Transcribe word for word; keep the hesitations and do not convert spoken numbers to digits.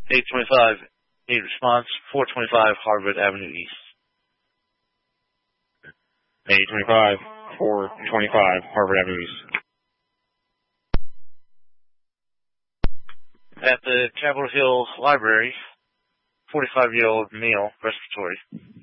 eight twenty-five, need response, four twenty-five Harvard Avenue East. eight twenty-five, four twenty-five Harvard Avenue East. At the Capitol Hill Library, forty-five-year-old male, respiratory.